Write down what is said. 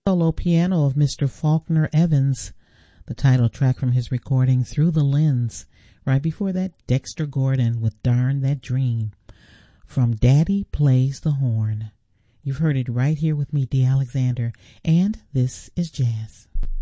Solo piano of Mr. Faulkner Evans, the title track from his recording Through the Lens. Right before that, Dexter Gordon with Darn That Dream from Daddy Plays the Horn. You've heard it right here with me, Dee Alexander, and this is Jazz.